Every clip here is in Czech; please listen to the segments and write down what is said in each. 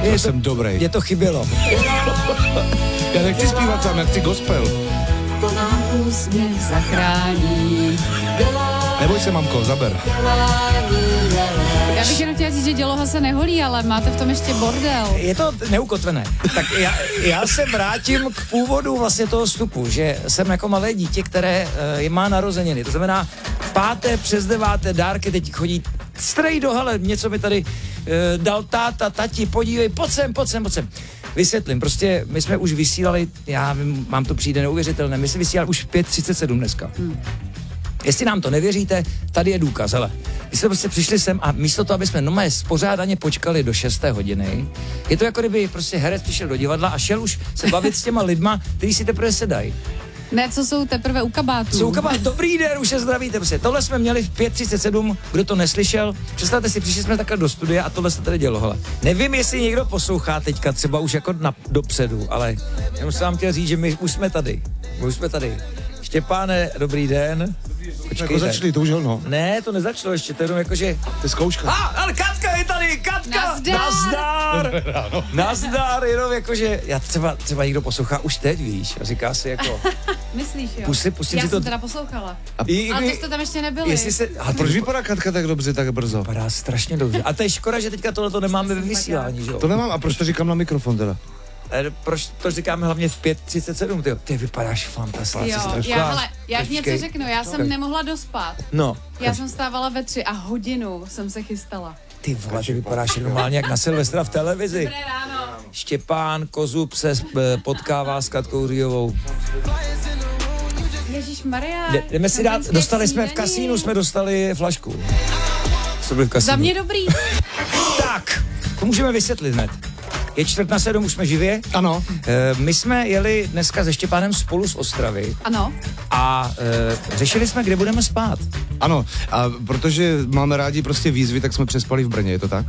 jsem dobrý. Mě to chybělo. Já nechci zpívat sám, já chci gospel. To nám úsměv zachrání. Neboj se, mamko, zaber. Já bych jenom chtěla říct, že děloha se neholí, ale máte v tom ještě bordel. Je to neukotvené. Tak já se vrátím k původu vlastně toho vstupu, že jsem jako malé dítě, které má narozeniny. To znamená 5. přes 9. dárky teď chodí strej do hale, něco mi tady dal táta, tati, podívej, pojď sem. Vysvětlím, prostě my jsme už vysílali, mám to přijde neuvěřitelné, my jsme vysílali už 5:37 dneska. Jestli nám to nevěříte, tady je důkaz, hele. My jsme prostě přišli sem a místo toho, aby jsme normálně spořádaně počkali do 6. hodiny, je to jako kdyby prostě herec přišel do divadla a šel už se bavit s těma lidma, kteří si teprve sedají. Ne, co jsou teprve u kabátů. Jsou u kabátů, dobrý den, už se zdravíte. Prostě. Tohle jsme měli v 5:37, kdo to neslyšel. Představte si, přišli jsme takhle do studia a tohle se tady dělo, hele. Nevím, jestli někdo poslouchá teďka, třeba už jako dopředu, ale já jsem vám chtěl říct, že my už jsme tady. Štěpáne, dobrý den. Jako začali, to už no. Ne, to nezačalo ještě, to je jenom jakože... To je zkouška. Ale Katka je tady, Katka! Nazdar! Nazdar, jenom jakože, já třeba někdo poslouchá už teď, víš, a říká si jako... Myslíš, jo? Pustím já si to... jsem teda poslouchala. Ale to jste tam ještě nebyli. A proč vypadá Katka tak dobře, tak brzo? Vypadá strašně dobře. A to je škoda, že teďka tohleto nemáme ve vysílání, že jo? To nemám, a proč to říkám na mikrofon teda? Proč to říkáme hlavně v 5:37, tyjo? Ty vypadáš fantasticky. Jo, já něco řeknu, já jsem nemohla dospat. No. Já jsem stávala ve 3 a hodinu jsem se chystala. Ty vole, ty vypadáš normálně jak na Silvestra v televizi. Dobré ráno. Štěpán Kozub se potkává s Katkou Říjovou. Ježišmarja. Jdeme si dát, dostali jsme v kasínu, jsme dostali flašku. Co byli v kasínu? Za mě dobrý. Tak, to můžeme vysvětlit hned. Je 6:45, už jsme živě. Ano. My jsme jeli dneska se Štěpánem spolu z Ostravy. Ano. A řešili jsme, kde budeme spát. Ano, a protože máme rádi prostě výzvy, tak jsme přespali v Brně, je to tak?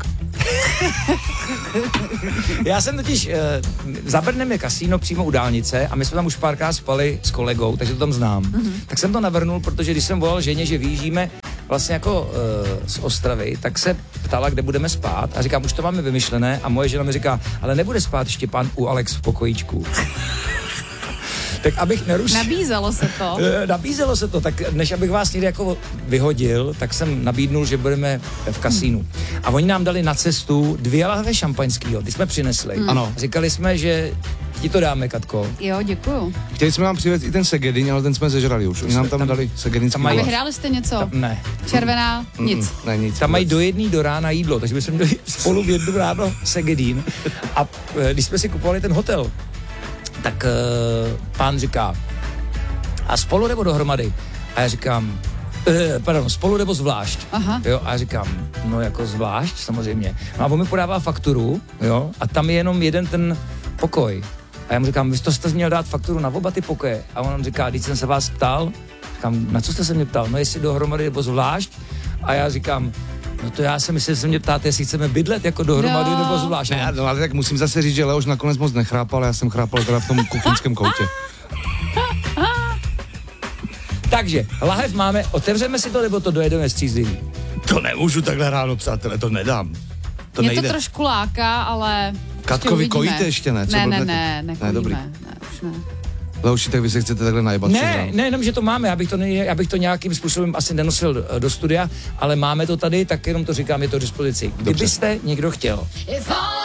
Já jsem totiž, za Brnem je kasíno přímo u dálnice a my jsme tam už párkrát spali s kolegou, takže to tam znám. Mm-hmm. Tak jsem to navrhnul, protože když jsem volal ženě, že vyjíždíme vlastně jako z Ostravy, tak se ptala, kde budeme spát a říkám, už to máme vymyšlené a moje žena mi říká, ale nebude spát Štěpán u Alex v pokojíčku. Tak abych nerušil. Nabízelo se to, tak než abych vás někde jako vyhodil, tak jsem nabídnul, že budeme v kasínu. A oni nám dali na cestu 2 lahve šampaňského, ty jsme přinesli. Ano. Říkali jsme, že ti to dáme, Katko. Jo, děkuju. Chtěli jsme vám přivést i ten segedin, ale ten jsme zežrali už. Oni nám tam dali segedinský mají... guláš. Vyhráli jste něco? Ne. Červená? Nic. Ne, nic. Tam mají do 1 do rána jídlo, takže bychom měli spolu v 1 ráno segedín. A když jsme si kupovali ten hotel, tak pán říká, a spolu nebo dohromady? A já říkám, spolu nebo zvlášť? Aha. Jo, a já říkám, no jako zvlášť, samozřejmě. No a on mi podává fakturu, jo, a tam je jenom jeden ten pokoj. A já mu říkám, vy jste měl dát fakturu na oba ty pokoje. A on říká, když jsem se vás ptal, říkám, na co jste se mě ptal? No jestli dohromady nebo zvlášť? A já říkám, no to já si myslím, že se mě ptáte, jestli chceme bydlet jako dohromady nebo zvlášť. Ne, no ale tak musím zase říct, že Leoš nakonec moc nechrápal, já jsem chrápal teda v tom kuchyňském koutě. Takže, lahev máme, otevřeme si to, nebo to dojedeme střízlivý? To nemůžu takhle ráno, přátelé, to nedám. To Mě nejde. to trošku láká, ale Katko, vy kojíte ještě, ne? Co blbnete? Ne, dobrý. ne, už ne. Leoši, tak vy se chcete takhle najebat? Ne, jenom, že to máme, abych to nějakým způsobem asi nenosil do studia, ale máme to tady, tak jenom to říkám, je to k dispozici. Kdybyste někdo chtěl